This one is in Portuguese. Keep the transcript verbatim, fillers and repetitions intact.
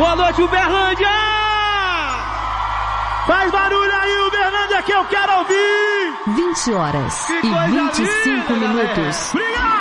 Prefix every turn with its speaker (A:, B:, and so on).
A: Boa noite, Uberlândia!
B: Faz barulho aí, Uberlândia, que eu quero ouvir!
C: vinte horas e vinte e cinco minutos.
B: Obrigado!